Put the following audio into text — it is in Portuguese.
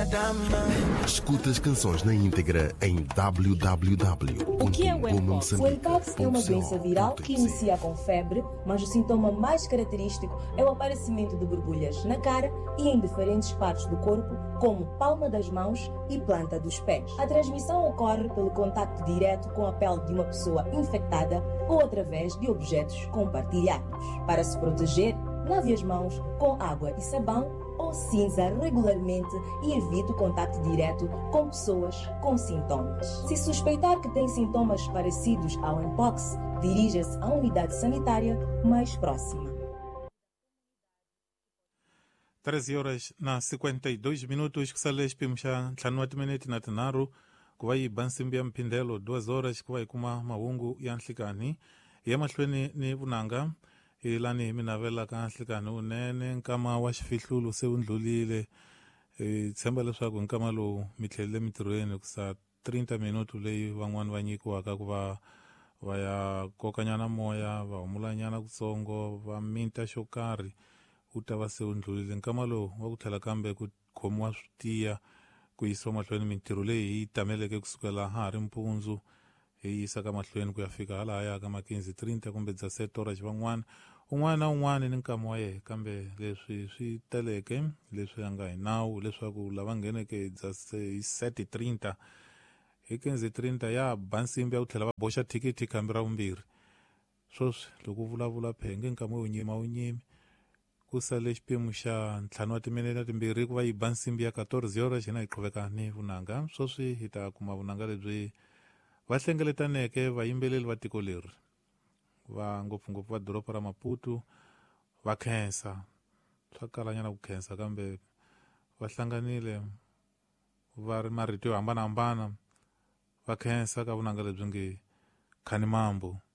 Escuta as canções na íntegra em www. O que é o Mpox? O Mpox é uma doença viral que inicia com febre, mas o sintoma mais característico é o aparecimento de borbulhas na cara e em diferentes partes do corpo, como palma das mãos e planta dos pés. A transmissão ocorre pelo contacto direto com a pele de uma pessoa infectada ou através de objetos compartilhados. Para se proteger, lave as mãos com água e sabão ou cinza regularmente e evite o contacto direto com pessoas com sintomas. Se suspeitar que tem sintomas parecidos ao Mpox, dirija-se à unidade sanitária mais próxima. 13h52 kusalespi msha ntlhanu wa timiniti na tinharhu ku va yi ba nsimbi ya mphindelo 2 ku va hi kuma mahungu ya nhlikani ya mahlweni ni vunanga hi lani hi mi navelaka nhlikani unene nkama wa xifihlulo se wu ndlulile hi tshemba leswaku nkama lowu mi tlhelele mitirhweni ku sa 30 minutu leyi van'wani va nyikiwaka ku va ya kokanyana moya va humulanyana kutsongo va minta xo karhi u ta va se wu ndlulile nkama lowu wa ku tlhela kambe ku khomiwa swi tiya ku yisiwa mahlweni mintirho leyi hi yi tameleke kusukela ha ri mpundzu hi yisaka mahlweni ku ya fika halaya ka makinzi 30 kumbe dzasetora xivan'wana un'wana na un'wana ni nkama wa yena kambe leswi swi teleke leswi nga hi nawu leswaku lava ngheneke hi 7:30 hi 15:30 ya ba nsimbi ya ku tlhela va boxa thikithi khambi ra vumbirhi swoswi loko u vulavula phenge nkama wo nyima wu nyimi ku sale xiphemu xa ntlhanu wa timinete timbirhi ku va yi ba nsimbi ya 14 xina hi qhuveka ni vunanga swoswi hi ta kuma vunanga lebyi va hlengeletaneke vayimbeleri va tiko leri va ngopfungopfu va doropa ra Maputo va khensa swa kalanyana ku khensa kambe va hlanganile va ri marito yo hambanahambana va khensa ka vunanga lebyi nge khani mambo